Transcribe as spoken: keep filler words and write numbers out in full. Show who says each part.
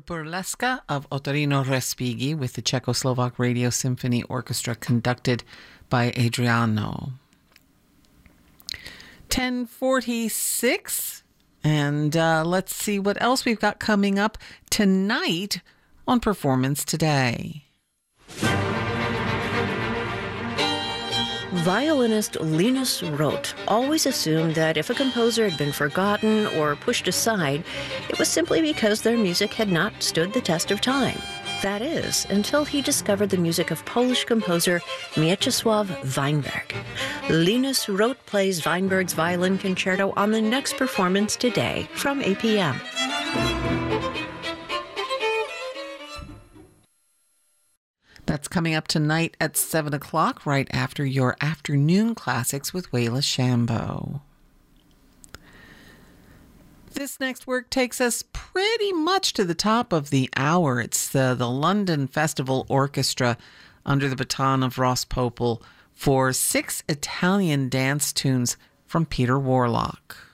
Speaker 1: Burlesca of Ottorino Respighi with the Czechoslovak Radio Symphony Orchestra conducted by Adriano. ten forty-six, and uh, let's see what else we've got coming up tonight on Performance Today.
Speaker 2: Violinist Linus Roth always assumed that if a composer had been forgotten or pushed aside, it was simply because their music had not stood the test of time. That is, until he discovered the music of Polish composer Mieczysław Weinberg. Linus Roth plays Weinberg's Violin Concerto on the next Performance Today from eight p.m.
Speaker 1: That's coming up tonight at seven o'clock, right after your afternoon classics with Wayla Shambo. This next work takes us pretty much to the top of the hour. It's the, the London Festival Orchestra under the baton of Ross Popel for six Italian dance tunes from Peter Warlock.